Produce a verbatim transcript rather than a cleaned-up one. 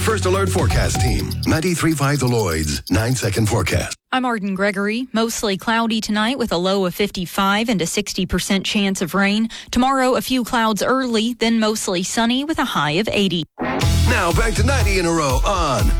First Alert Forecast Team, ninety-three point five The Lloyd's nine-second forecast. I'm Arden Gregory. Mostly cloudy tonight with a low of fifty-five and a sixty percent chance of rain. Tomorrow, a few clouds early, then mostly sunny with a high of eighty. Now back to ninety in a row on